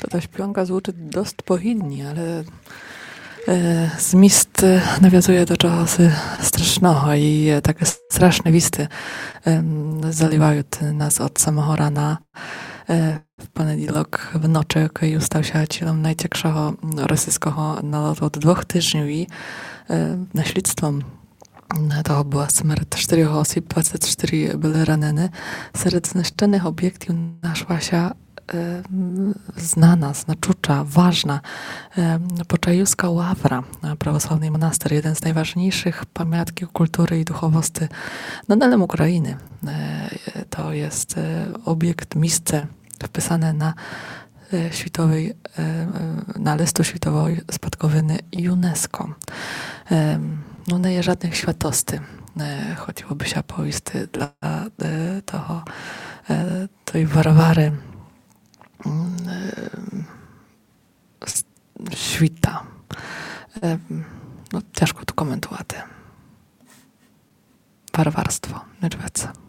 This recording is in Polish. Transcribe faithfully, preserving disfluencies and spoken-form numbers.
ta śpiewanka zvuči dost pohydnie, ale e, zmist nawiązuje do czegoś strasznego i takie straszne wisty e, zaliwają nas od samego rana. E, w poniedziałek w nocy, kiedy stał się cielem najciekszego rosyjskiego nalotu od dwóch tygodni i e, naśledztwem toho była śmierć czterech osób, dwadzieścia cztery były ranene. Wśród zniszczonych obiektów naszła się e, znana, znaczucza, ważna e, Poczajowska ławra, prawosławny monaster, jeden z najważniejszych pamiątków kultury i duchowości na dalem Ukrainy. E, to jest e, obiekt, miejsce wpisane na e, światowej, e, na listu światowej spadkowiny UNESCO. E, No nie jest żadnych światosti. Chodziłoby się poisty dla toho, tej warwary świta. No, ciężko tu komentować. Warwarstwo, nie